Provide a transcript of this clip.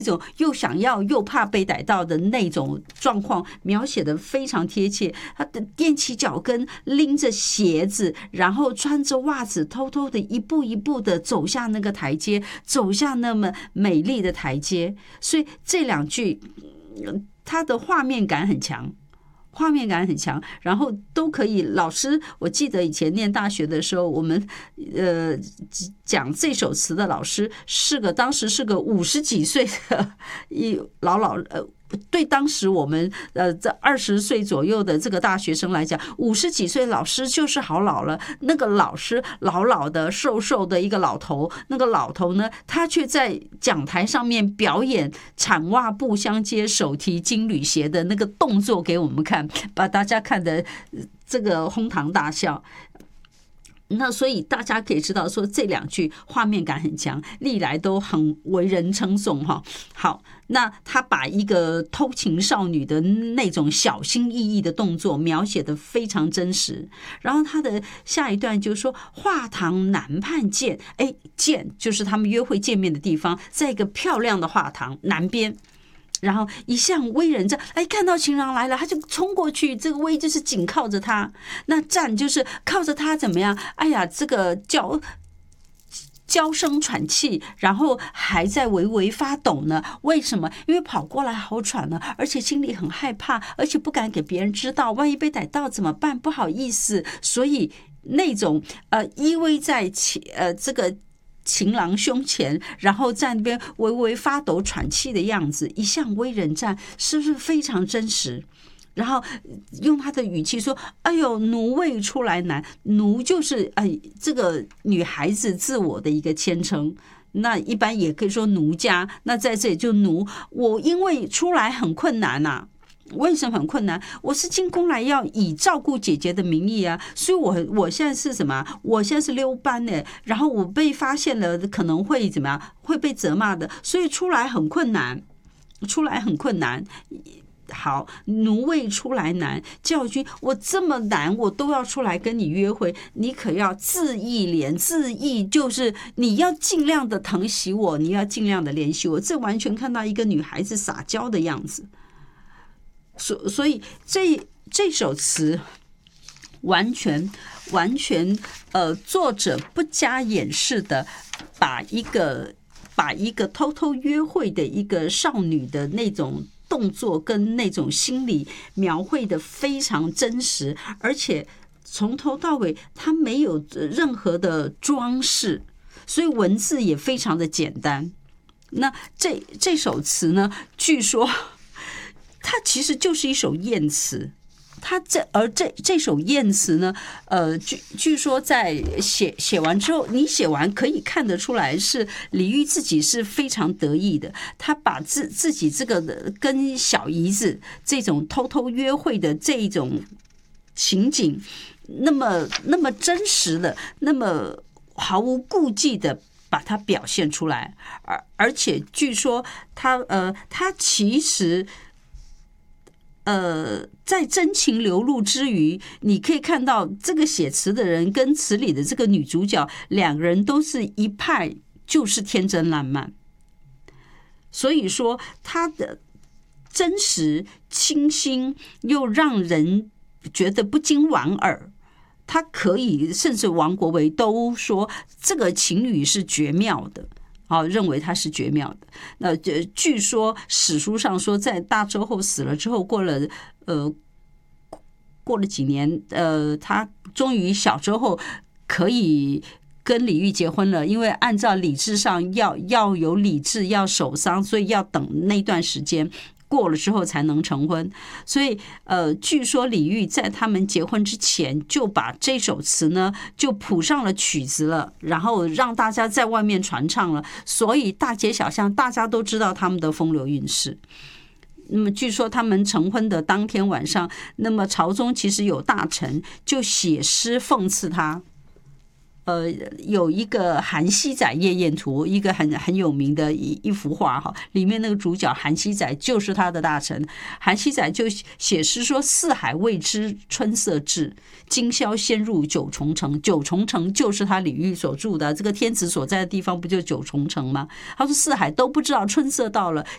种又想要又怕被逮到的那种状况描写的非常贴切。他的踮起脚跟，拎着鞋子，然后穿着袜子，偷偷的一步一步的走下那个台阶，走下那么美丽的台阶。所以这两句，它的画面感很强。画面感很强，然后都可以。老师，我记得以前念大学的时候，我们讲这首词的老师当时是个50几岁的对当时我们这20岁左右的这个大学生来讲，50几岁老师就是好老了。那个老师老的瘦瘦的一个老头，那个老头呢，他却在讲台上面表演铲袜步相接，手提金缕鞋的那个动作给我们看，把大家看的这个哄堂大笑。那所以大家可以知道说这两句画面感很强，历来都很为人称颂哈。好，那他把一个偷情少女的那种小心翼翼的动作描写得非常真实。然后他的下一段就说画堂南畔见，见就是他们约会见面的地方，在一个漂亮的画堂南边。然后一向威人战，看到情郎来了，他就冲过去，这个威就是紧靠着他，那战就是靠着他怎么样？这个娇声喘气，然后还在微微发抖呢。为什么？因为跑过来好喘呢，而且心里很害怕，而且不敢给别人知道，万一被逮到怎么办？不好意思，所以那种依偎在这个情郎胸前，然后在那边微微发抖喘气的样子，一向威人战，是不是非常真实？然后用他的语气说：“奴未出来难。”奴就是这个女孩子自我的一个谦称。那一般也可以说奴家。那在这里就奴，我因为出来很困难啊。为什么很困难？我是进宫来要以照顾姐姐的名义啊，所以我现在是什么？我现在是溜班呢，然后我被发现了，可能会怎么样？会被责骂的，所以出来很困难，出来很困难。好，奴未出来难，教君，我这么难，我都要出来跟你约会，你可要自意怜。自意就是你要尽量的疼惜我，你要尽量的怜惜我。这完全看到一个女孩子撒娇的样子。所以这首词完全作者不加掩饰的把一个偷偷约会的一个少女的那种动作跟那种心理描绘的非常真实，而且从头到尾它没有任何的装饰，所以文字也非常的简单。那这首词呢，据说它其实就是一首艳词，这首艳词呢，据说在写完之后，你写完可以看得出来是李煜自己是非常得意的，他把自己这个跟小姨子这种偷偷约会的这种情景，那么真实的，那么毫无顾忌的把它表现出来，而且据说他其实。在真情流露之余，你可以看到这个写词的人跟词里的这个女主角两个人都是一派就是天真烂漫，所以说他的真实清新又让人觉得不禁莞尔。他可以，甚至王国维都说这个情侣是绝妙的。认为它是绝妙的。那据说史书上说，在大周后死了之后，过了几年，他终于小周后可以跟李煜结婚了，因为按照礼制上要有礼制，要守丧，所以要等那段时间。过了之后才能成婚，所以据说李煜在他们结婚之前就把这首词呢就谱上了曲子了，然后让大家在外面传唱了，所以大街小巷大家都知道他们的风流韵事。那么据说他们成婚的当天晚上，那么朝中其实有大臣就写诗讽刺他。有一个《韩熙载夜宴图》，一个很有名的一幅画哈，里面那个主角韩熙载就是他的大臣。韩熙载就写诗说：“四海未知春色至，今宵先入九重城。”九重城就是他李煜所住的这个天子所在的地方，不就九重城吗？他说四海都不知道春色到了，